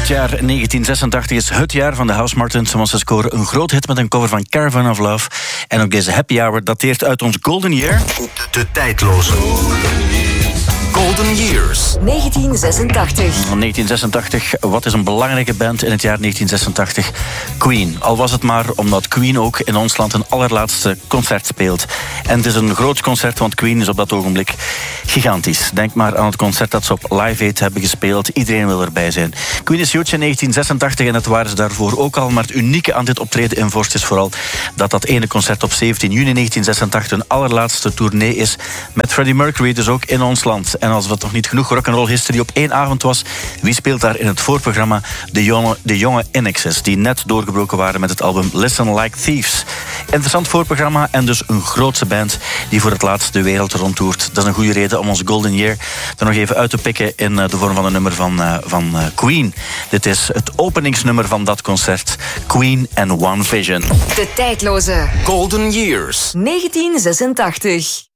Het jaar 1986 is het jaar van de House Martins, want ze scoren een groot hit met een cover van Caravan of Love. En ook deze Happy Hour dateert uit ons Golden Year. De tijdloze Golden Years. 1986. 1986, wat is een belangrijke band in het jaar 1986? Queen. Al was het maar omdat Queen ook in ons land een allerlaatste concert speelt. En het is een groot concert, want Queen is op dat ogenblik gigantisch. Denk maar aan het concert dat ze op Live Aid hebben gespeeld. Iedereen wil erbij zijn. Queen is huge in 1986 en dat waren ze daarvoor ook al. Maar het unieke aan dit optreden in Vorst is vooral dat ene concert op 17 juni 1986 hun allerlaatste tournee is met Freddie Mercury, dus ook in ons land. En als het nog niet genoeg rock'n'roll history op één avond was, wie speelt daar in het voorprogramma? De jonge INXS, die net doorgebroken waren met het album Listen Like Thieves. Interessant voorprogramma en dus een grootse band die voor het laatst de wereld rondtoert. Dat is een goede reden om onze Golden Year er nog even uit te pikken in de vorm van een nummer van Queen. Dit is het openingsnummer van dat concert, Queen and One Vision. De tijdloze Golden Years. 1986.